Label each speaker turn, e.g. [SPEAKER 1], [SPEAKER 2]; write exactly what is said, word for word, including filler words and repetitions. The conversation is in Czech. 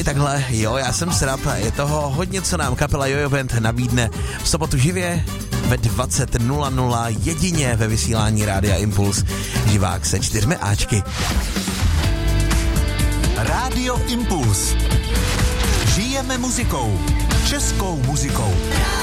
[SPEAKER 1] takhle, jo, já jsem srap, je toho hodně, co nám kapela Jojo Band nabídne v sobotu živě ve dvacet nula nula jedině ve vysílání Rádia Impuls. Živák se čtyřmi áčky.
[SPEAKER 2] Rádio Impuls. Žijeme muzikou. Českou muzikou.